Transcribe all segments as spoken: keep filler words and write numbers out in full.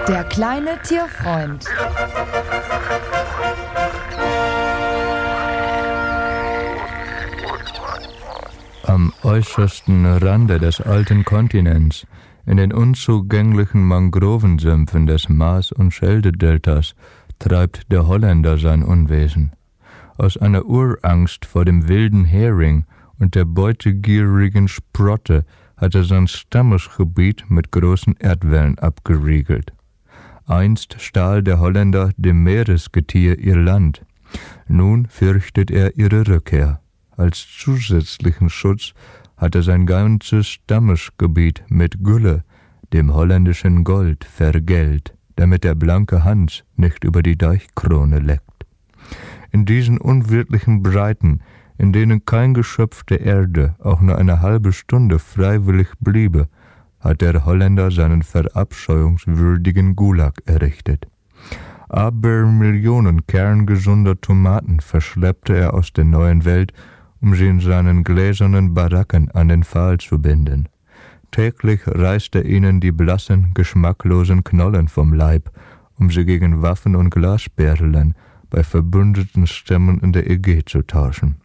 Der kleine Tierfreund. Am äußersten Rande des alten Kontinents, in den unzugänglichen Mangrovensümpfen des Maas- und Schelde-Deltas, treibt der Holländer sein Unwesen. Aus einer Urangst vor dem wilden Hering und der beutegierigen Sprotte hat er sein Stammesgebiet mit großen Erdwällen abgeriegelt. Einst stahl der Holländer dem Meeresgetier ihr Land. Nun fürchtet er ihre Rückkehr. Als zusätzlichen Schutz hat er sein ganzes Stammesgebiet mit Gülle, dem holländischen Gold, vergällt, damit der blanke Hans nicht über die Deichkrone leckt. In diesen unwirtlichen Breiten, in denen kein Geschöpf der Erde auch nur eine halbe Stunde freiwillig bliebe, hat der Holländer seinen verabscheuungswürdigen Gulag errichtet. Aber Millionen kerngesunder Tomaten verschleppte er aus der neuen Welt, um sie in seinen gläsernen Baracken an den Pfahl zu binden. Täglich reißt er ihnen die blassen, geschmacklosen Knollen vom Leib, um sie gegen Waffen und Glasperlen bei verbündeten Stämmen in der Ägäe zu tauschen.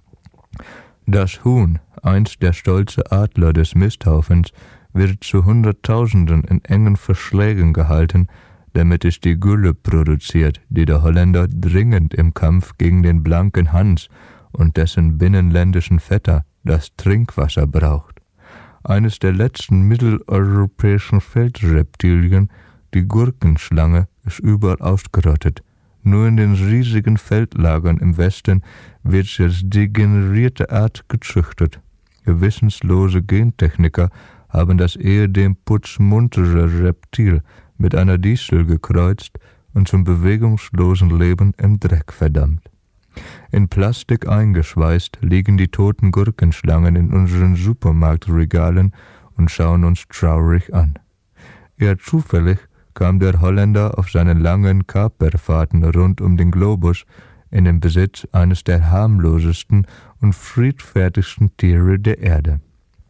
Das Huhn, einst der stolze Adler des Misthaufens, wird zu Hunderttausenden in engen Verschlägen gehalten, damit es die Gülle produziert, die der Holländer dringend im Kampf gegen den blanken Hans und dessen binnenländischen Vetter, das Trinkwasser, braucht. Eines der letzten mitteleuropäischen Feldreptilien, die Gurkenschlange, ist überall ausgerottet. Nur in den riesigen Feldlagern im Westen wird sie als degenerierte Art gezüchtet. Gewissenslose Gentechniker haben das ehedem putzmuntere Reptil mit einer Distel gekreuzt und zum bewegungslosen Leben im Dreck verdammt. In Plastik eingeschweißt liegen die toten Gurkenschlangen in unseren Supermarktregalen und schauen uns traurig an. Eher zufällig kam der Holländer auf seinen langen Kaperfahrten rund um den Globus in den Besitz eines der harmlosesten und friedfertigsten Tiere der Erde.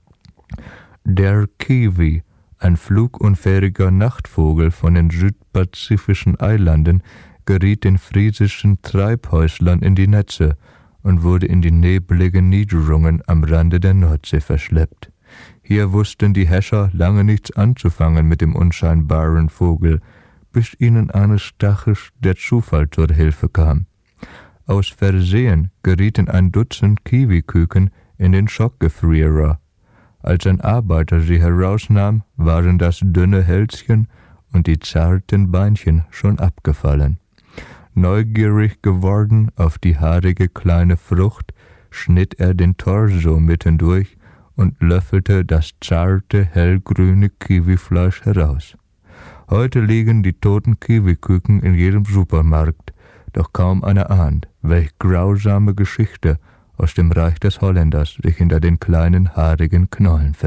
Der Kiwi, ein flugunfähiger Nachtvogel von den südpazifischen Eilanden, geriet den friesischen Treibhäuslern in die Netze und wurde in die nebligen Niederungen am Rande der Nordsee verschleppt. Hier wussten die Häscher lange nichts anzufangen mit dem unscheinbaren Vogel, bis ihnen eines Tages der Zufall zur Hilfe kam. Aus Versehen gerieten ein Dutzend Kiwiküken in den Schockgefrierer. Als ein Arbeiter sie herausnahm, waren das dünne Hälschen und die zarten Beinchen schon abgefallen. Neugierig geworden auf die haarige kleine Frucht, schnitt er den Torso mittendurch und löffelte das zarte, hellgrüne Kiwifleisch heraus. Heute liegen die toten Kiwiküken in jedem Supermarkt, doch kaum einer ahnt, welch grausame Geschichte aus dem Reich des Holländers sich hinter den kleinen haarigen Knollen verbirgt.